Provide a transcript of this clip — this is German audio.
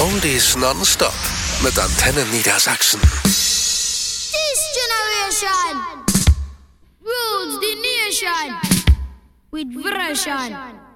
Oldies nonstop mit Antenne Niedersachsen. This generation rules the nation with version.